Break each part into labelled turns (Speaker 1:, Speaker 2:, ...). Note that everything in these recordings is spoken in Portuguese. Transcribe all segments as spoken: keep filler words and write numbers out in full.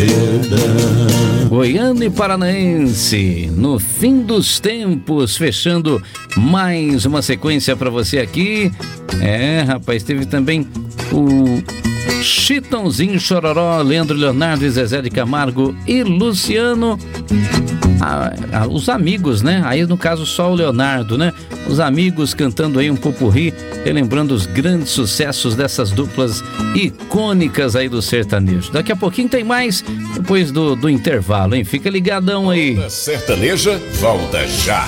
Speaker 1: Goiano e Paranaense, no fim dos tempos, fechando mais uma sequência para você aqui. É, rapaz, teve também o Chitãozinho Chororó, Leandro Leonardo e Zezé de Camargo e Luciano. Ah, ah, os amigos, né? Aí no caso só o Leonardo, né? Os amigos cantando aí um popurrí, relembrando os grandes sucessos dessas duplas icônicas aí do sertanejo. Daqui a pouquinho tem mais, depois do, do intervalo, hein? Fica ligadão aí.
Speaker 2: A sertaneja volta já.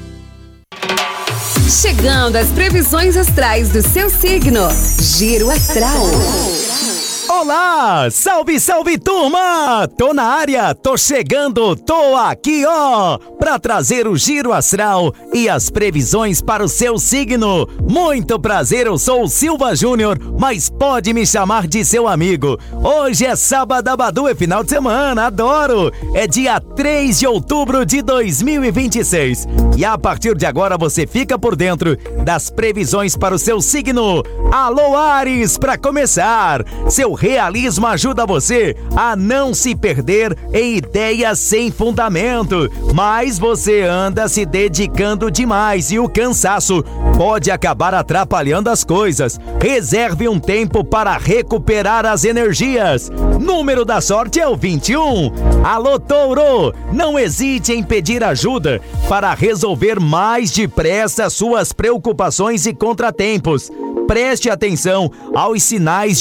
Speaker 3: Chegando às previsões astrais do seu signo. Giro Astral.
Speaker 4: Olá, salve, salve turma! Tô na área, tô chegando, tô aqui ó, pra trazer o giro astral e as previsões para o seu signo. Muito prazer, eu sou o Silva Júnior, mas pode me chamar de seu amigo. Hoje é Sabadabadu, é final de semana, adoro! É dia três de outubro de dois mil e vinte e seis e a partir de agora você fica por dentro das previsões para o seu signo. Alô Áries, pra começar, seu realismo ajuda você a não se perder em ideias sem fundamento, mas você anda se dedicando demais e o cansaço pode acabar atrapalhando as coisas. Reserve um tempo para recuperar as energias. Número da sorte é o vinte e um. Alô Touro, não hesite em pedir ajuda para resolver mais depressa suas preocupações e contratempos. Preste atenção aos sinais